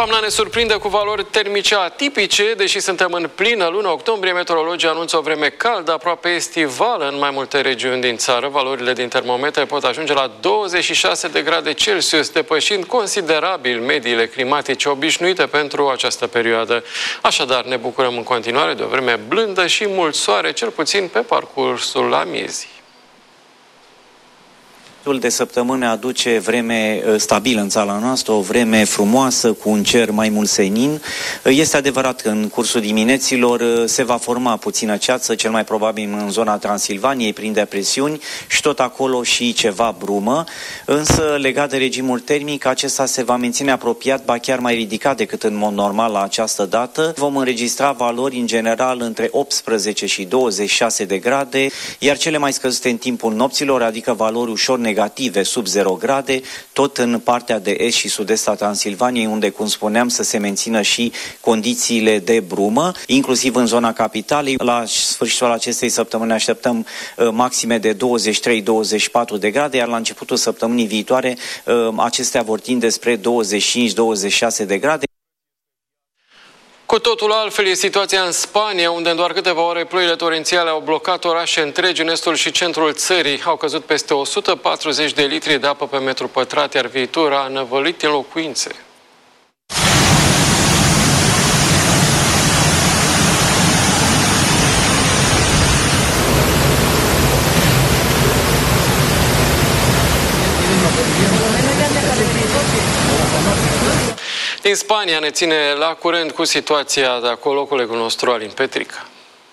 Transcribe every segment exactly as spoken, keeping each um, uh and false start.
Toamna ne surprinde cu valori termice atipice, deși suntem în plină lună octombrie, meteorologii anunță o vreme caldă, aproape estivală în mai multe regiuni din țară. Valorile din termometre pot ajunge la douăzeci și șase de grade Celsius, depășind considerabil mediile climatice obișnuite pentru această perioadă. Așadar, ne bucurăm în continuare de o vreme blândă și mult soare, cel puțin pe parcursul amiezii. De săptămână aduce vreme stabilă în țara noastră, o vreme frumoasă, cu un cer mai mult senin. Este adevărat că în cursul dimineților se va forma puțină ceață, cel mai probabil în zona Transilvaniei, prin depresiuni și tot acolo și ceva brumă. Însă, legat de regimul termic, acesta se va menține apropiat, ba chiar mai ridicat decât în mod normal la această dată. Vom înregistra valori în general între optsprezece și douăzeci și șase de grade, iar cele mai scăzute în timpul nopților, adică valori ușor negative, sub zero grade, tot în partea de est și sud-est a Transilvaniei, unde, cum spuneam, să se mențină și condițiile de brumă, inclusiv în zona capitalei. La sfârșitul acestei săptămâni așteptăm uh, maxime de douăzeci și trei douăzeci și patru de grade, iar la începutul săptămânii viitoare uh, acestea vor tinde spre douăzeci și cinci douăzeci și șase de grade. Cu totul altfel e situația în Spania, unde în doar câteva ore ploile torențiale au blocat orașe întregi în estul și centrul țării. Au căzut peste o sută patruzeci de litri de apă pe metru pătrat, iar viitorul a năvălit în locuințe. Din Spania ne ține la curent cu situația de acolo colegul nostru Alin Petrica.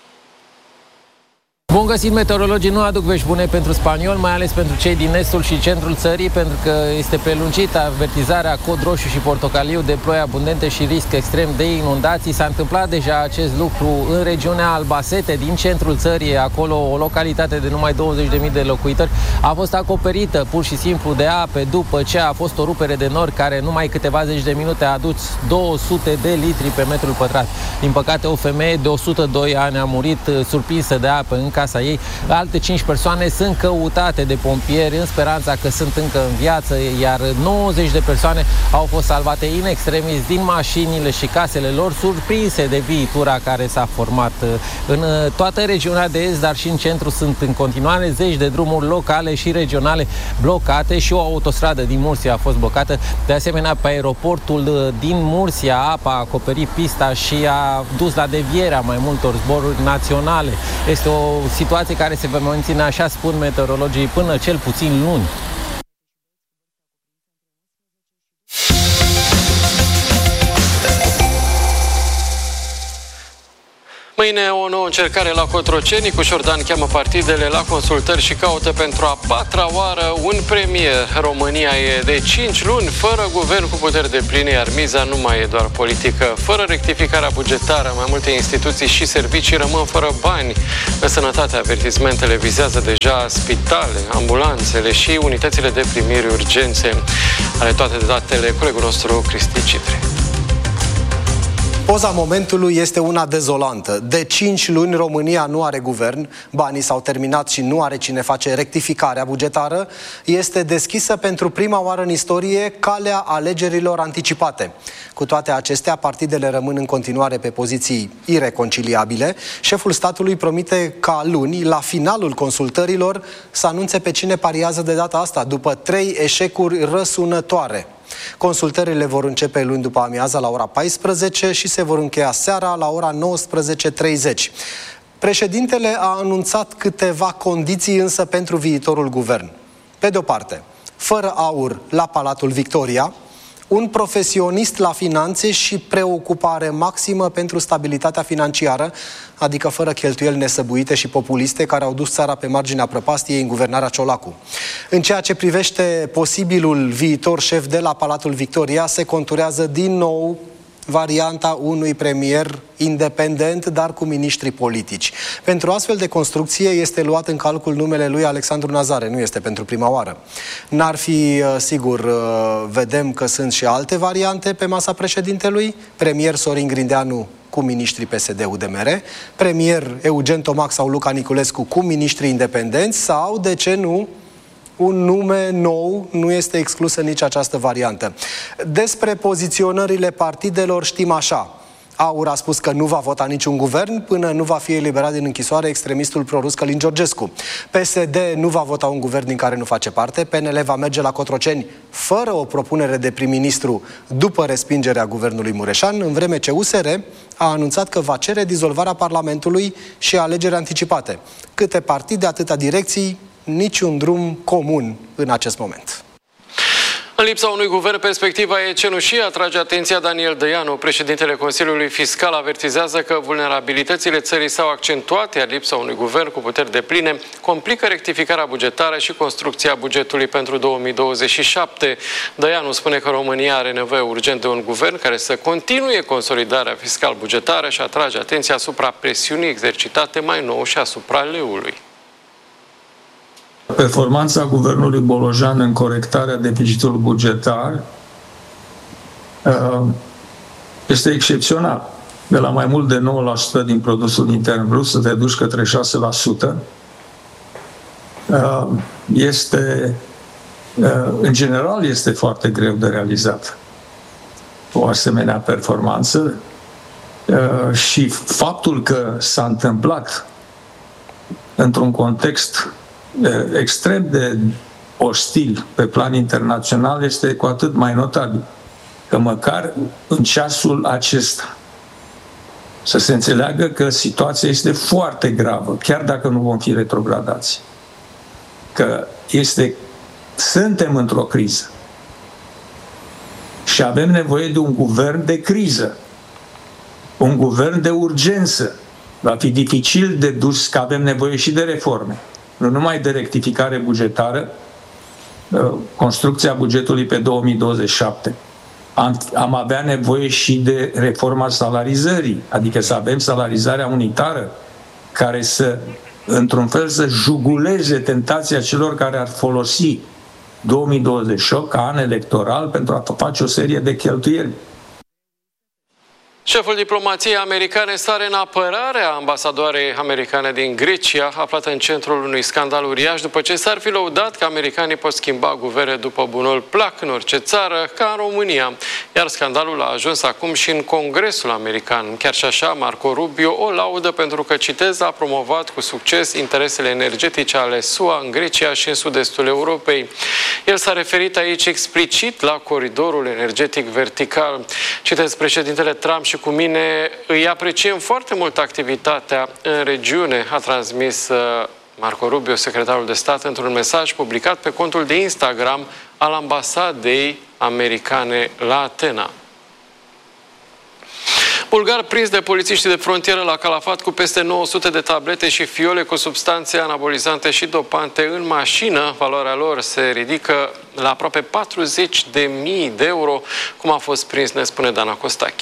Bun găsit, meteorologii nu aduc vești bune pentru spaniol, mai ales pentru cei din estul și centrul țării, pentru că este prelungită avertizarea cod roșu și portocaliu de ploi abundente și risc extrem de inundații. S-a întâmplat deja acest lucru în regiunea Albacete, din centrul țării, acolo o localitate de numai douăzeci de mii de locuitori a fost acoperită pur și simplu de ape după ce a fost o rupere de nori care numai câteva zeci de minute a adus două sute de litri pe metrul pătrat. Din păcate, o femeie de o sută doi ani a murit surprinsă de apă în casa ei. Alte cinci persoane sunt căutate de pompieri în speranța că sunt încă în viață, iar nouăzeci de persoane au fost salvate in extremis din mașinile și casele lor, surprinse de viitura care s-a format în toată regiunea de est, dar și în centru sunt în continuare zeci de drumuri locale și regionale blocate și o autostradă din Mursia a fost blocată. De asemenea, pe aeroportul din Mursia, apa a acoperit pista și a dus la devierea mai multor zboruri naționale. Este o situație care se va menține, așa spun meteorologii, până cel puțin luni. Mâine o nouă încercare la Cotroceni. Cu Șordan cheamă partidele la consultări și caută pentru a patra oară un premier. România e de cinci luni fără guvern cu puteri depline, iar miza nu mai e doar politică. Fără rectificarea bugetară, mai multe instituții și servicii rămân fără bani. În sănătate, avertismentele vizează deja spitale, ambulanțele și unitățile de primiri urgențe. Are toate datele colegul nostru Cristi Citre. Poza momentului este una dezolantă. De cinci luni România nu are guvern, banii s-au terminat și nu are cine face rectificarea bugetară. Este deschisă pentru prima oară în istorie calea alegerilor anticipate. Cu toate acestea, partidele rămân în continuare pe poziții ireconciliabile. Șeful statului promite ca luni, la finalul consultărilor, să anunțe pe cine pariază de data asta, după trei eșecuri răsunătoare. Consultările vor începe luni după amiaza la ora paisprezece și se vor încheia seara la ora nouăsprezece treizeci. Președintele a anunțat câteva condiții însă pentru viitorul guvern. Pe de-o parte, fără aur la Palatul Victoria, un profesionist la finanțe și preocupare maximă pentru stabilitatea financiară, adică fără cheltuieli nesăbuite și populiste care au dus țara pe marginea prăpastiei în guvernarea Ciolacu. În ceea ce privește posibilul viitor șef de la Palatul Victoria, se conturează din nou varianta unui premier independent, dar cu miniștri politici. Pentru astfel de construcție este luat în calcul numele lui Alexandru Nazare, nu este pentru prima oară. N-ar fi, sigur, vedem că sunt și alte variante pe masa președintelui, premier Sorin Grindeanu cu miniștrii P S D-U D M R, premier Eugen Tomac sau Luca Niculescu cu miniștri independenți sau, de ce nu, un nume nou, nu este exclusă nici această variantă. Despre poziționările partidelor știm așa. AUR a spus că nu va vota niciun guvern până nu va fi eliberat din închisoare extremistul prorus Călin Georgescu. P S D nu va vota un guvern din care nu face parte. P N L va merge la Cotroceni fără o propunere de prim-ministru după respingerea guvernului Mureșan, în vreme ce U S R a anunțat că va cere dizolvarea Parlamentului și alegeri anticipate. Câte partide, atâta direcții, niciun drum comun în acest moment. În lipsa unui guvern, perspectiva e cenușie, atrage atenția Daniel Dăianu. Președintele Consiliului Fiscal avertizează că vulnerabilitățile țării s-au accentuat, iar lipsa unui guvern cu puteri depline complică rectificarea bugetară și construcția bugetului pentru două mii douăzeci și șapte. Dăianu spune că România are nevoie urgent de un guvern care să continue consolidarea fiscal-bugetară și atrage atenția asupra presiunii exercitate mai nou și asupra leului. Performanța guvernului Bolojan în corectarea deficitului bugetar este excepțional. De la mai mult de nouă la sută din produsul intern brut să te duci către șase la sută. Este, în general, este foarte greu de realizat o asemenea performanță și faptul că s-a întâmplat într-un context extrem de ostil pe plan internațional este cu atât mai notabil. Că măcar în ceasul acesta să se înțeleagă că situația este foarte gravă, chiar dacă nu vom fi retrogradați. Că este, suntem într-o criză și avem nevoie de un guvern de criză, un guvern de urgență. Va fi dificil de dus, că avem nevoie și de reforme. Nu numai de rectificare bugetară, construcția bugetului pe două mii douăzeci și șapte. Am, am avea nevoie și de reforma salarizării, adică să avem salarizarea unitară care să, într-un fel, să juguleze tentația celor care ar folosi două mii douăzeci și opt ca an electoral pentru a face o serie de cheltuieli. Șeful diplomației americane sare în apărarea ambasadoarei americane din Grecia, aflată în centrul unui scandal uriaș, după ce s-ar fi lăudat că americanii pot schimba guverne după bunul plac în orice țară, ca în România. Iar scandalul a ajuns acum și în Congresul american. Chiar și așa, Marco Rubio o laudă pentru că, citez, a promovat cu succes interesele energetice ale S U A în Grecia și în sud-estul Europei. El s-a referit aici explicit la coridorul energetic vertical. Citez, președintele Trump și cu mine îi apreciem foarte mult activitatea în regiune, a transmis Marco Rubio, secretarul de stat, într-un mesaj publicat pe contul de Instagram al ambasadei americane la Atena. Bulgar prins de polițiștii de frontieră la Calafat cu peste nouă sute de tablete și fiole cu substanțe anabolizante și dopante în mașină. Valoarea lor se ridică la aproape patruzeci de mii de euro. Cum a fost prins, ne spune Dana Costache.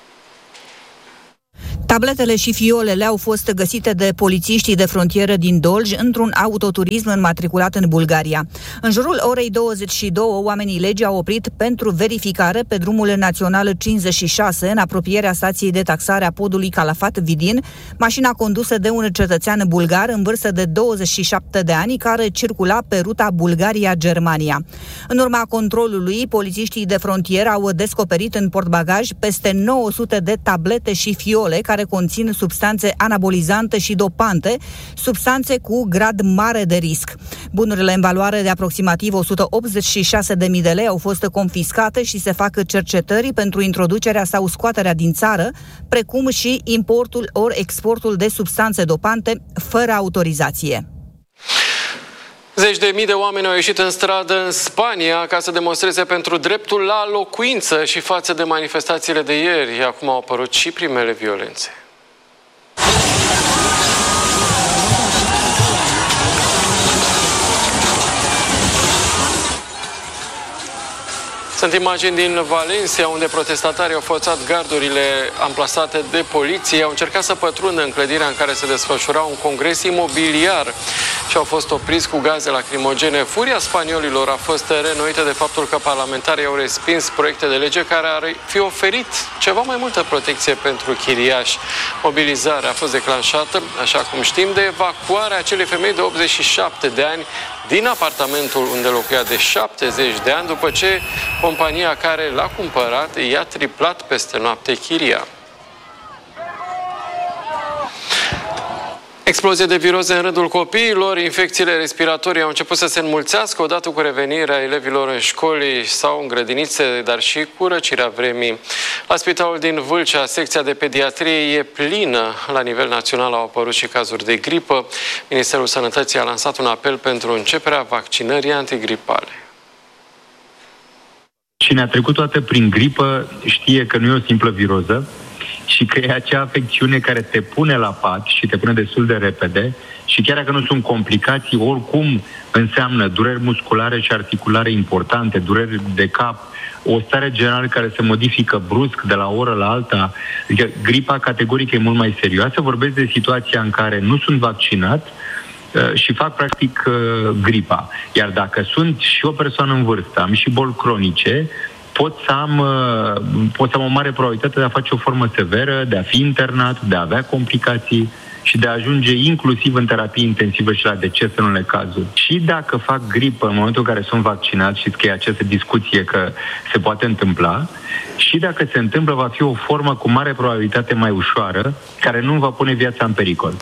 Tabletele și fiolele au fost găsite de polițiștii de frontieră din Dolj într-un autoturism înmatriculat în Bulgaria. În jurul orei douăzeci și două, oamenii legii au oprit pentru verificare pe drumul național cincizeci și șase, în apropierea stației de taxare a podului Calafat-Vidin, mașina condusă de un cetățean bulgar în vârstă de douăzeci și șapte de ani, care circula pe ruta Bulgaria-Germania. În urma controlului, polițiștii de frontieră au descoperit în portbagaj peste nouă sute de tablete și fiole care conțin substanțe anabolizante și dopante, substanțe cu grad mare de risc. Bunurile în valoare de aproximativ o sută optzeci și șase de mii de lei au fost confiscate și se fac cercetări pentru introducerea sau scoaterea din țară, precum și importul ori exportul de substanțe dopante fără autorizație. Zeci de mii de oameni au ieșit în stradă în Spania ca să demonstreze pentru dreptul la locuință și față de manifestațiile de ieri. Acum au apărut și primele violențe. Sunt imagini din Valencia, unde protestatarii au forțat gardurile amplasate de poliție, au încercat să pătrundă în clădirea în care se desfășura un congres imobiliar și au fost opriți cu gaze lacrimogene. Furia spaniolilor a fost reînnoită de faptul că parlamentarii au respins proiecte de lege care ar fi oferit ceva mai multă protecție pentru chiriași. Mobilizarea a fost declanșată, așa cum știm, de evacuarea acelei femei de optzeci și șapte de ani din apartamentul unde locuia de șaptezeci de ani, după ce compania care l-a cumpărat i-a triplat peste noapte chiria. Explozie de viroze în rândul copiilor, infecțiile respiratorii au început să se înmulțească odată cu revenirea elevilor în școli sau în grădinițe, dar și cu răcirea vremii. La spitalul din Vâlcea, secția de pediatrie e plină. La nivel național au apărut și cazuri de gripă. Ministerul Sănătății a lansat un apel pentru începerea vaccinării antigripale. Cine a trecut toată prin gripă știe că nu e o simplă viroză și că e acea afecțiune care te pune la pat și te pune destul de repede și chiar dacă nu sunt complicații, oricum înseamnă dureri musculare și articulare importante, dureri de cap, o stare generală care se modifică brusc de la o oră la alta. Adică gripa categoric e mult mai serioasă. Vorbesc de situația în care nu sunt vaccinat și fac practic gripa. Iar dacă sunt și o persoană în vârstă, am și boli cronice, pot să am, pot să am o mare probabilitate de a face o formă severă, de a fi internat, de a avea complicații și de a ajunge inclusiv în terapie intensivă și la deces în unele cazuri. Și dacă fac gripă în momentul în care sunt vaccinat, știți că e această discuție că se poate întâmpla, și dacă se întâmplă, va fi o formă cu mare probabilitate mai ușoară, care nu va pune viața în pericol.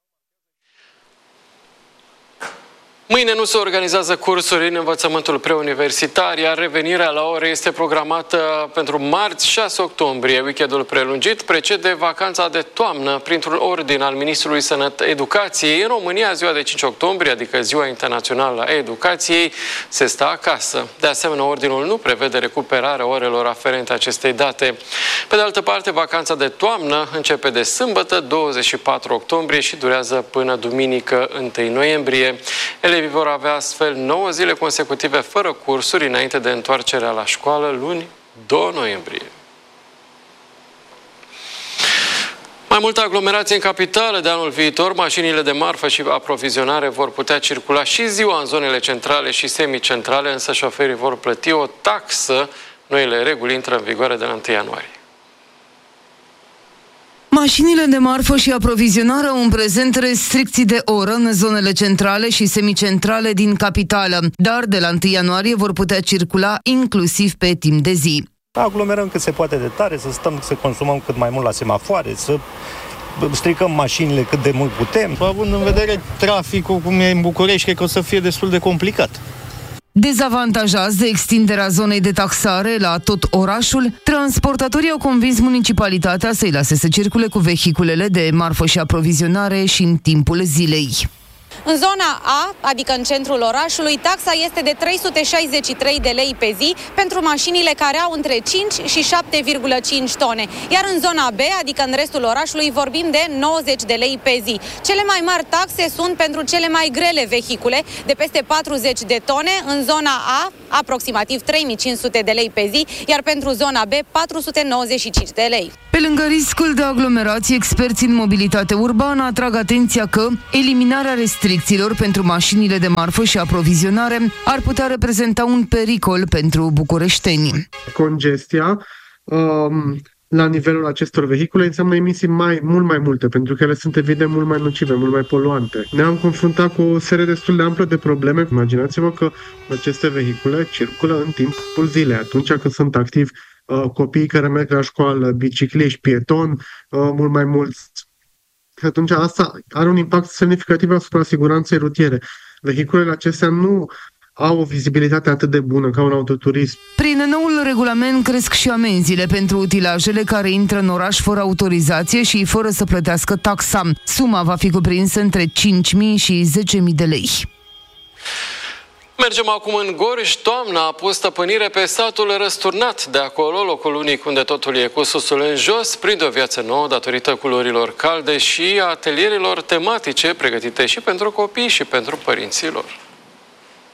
Mâine nu se organizează cursuri în învățământul preuniversitar, iar revenirea la ore este programată pentru marți, șase octombrie. Weekendul prelungit precede vacanța de toamnă. Printr-un ordin al Ministrului Sănătății Educației, în România, ziua de cinci octombrie, adică Ziua Internațională a Educației, se stă acasă. De asemenea, ordinul nu prevede recuperarea orelor aferente acestei date. Pe de altă parte, vacanța de toamnă începe de sâmbătă, douăzeci și patru octombrie, și durează până duminică, întâi noiembrie. Elevii vor avea astfel nouă zile consecutive fără cursuri înainte de întoarcerea la școală, luni, doi noiembrie. Mai multă aglomerație în capitală de anul viitor, mașinile de marfă și aprovizionare vor putea circula și ziua în zonele centrale și semicentrale, însă șoferii vor plăti o taxă. Noile reguli intră în vigoare de la întâi ianuarie. Mașinile de marfă și aprovizionare au în prezent restricții de oră în zonele centrale și semicentrale din capitală, dar de la întâi ianuarie vor putea circula inclusiv pe timp de zi. Aglomerăm cât se poate de tare, să stăm, să consumăm cât mai mult la semafoare, să stricăm mașinile cât de mult putem. Având în vedere traficul cum e în București, cred că o să fie destul de complicat. Dezavantajați de extinderea zonei de taxare la tot orașul, transportatorii au convins municipalitatea să-i lase să circule cu vehiculele de marfă și aprovizionare și în timpul zilei. În zona A, adică în centrul orașului, taxa este de trei sute șaizeci și trei de lei pe zi pentru mașinile care au între cinci și șapte virgulă cinci tone. Iar în zona B, adică în restul orașului, vorbim de nouăzeci de lei pe zi. Cele mai mari taxe sunt pentru cele mai grele vehicule, de peste patruzeci de tone, în zona A, aproximativ trei mii cinci sute de lei pe zi, iar pentru zona B, patru sute nouăzeci și cinci de lei. Pe lângă riscul de aglomerație, experții în mobilitate urbană atrag atenția că eliminarea restricțiilor pentru mașinile de marfă și aprovizionare ar putea reprezenta un pericol pentru bucureșteni. Congestia um, la nivelul acestor vehicule înseamnă emisii mai, mult mai multe, pentru că ele sunt evident mult mai nocive, mult mai poluante. Ne-am confruntat cu o serie destul de amplă de probleme. Imaginați-vă că aceste vehicule circulă în timpul zilei, atunci când sunt activi uh, copiii care merg la școală, bicicliști, pietoni, uh, mult mai mulți. Atunci asta are un impact semnificativ asupra siguranței rutiere. Vehiculele acestea nu au o vizibilitate atât de bună ca un autoturism. Prin noul regulament cresc și amenziile pentru utilajele care intră în oraș fără autorizație și fără să plătească taxa. Suma va fi cuprinsă între cinci mii și zece mii de lei. Mergem acum în Gorj. Toamna a pus stăpânire pe satul răsturnat de acolo, locul unic unde totul e cu susul în jos, prinde o viață nouă datorită culorilor calde și atelierilor tematice pregătite și pentru copii și pentru părinții lor.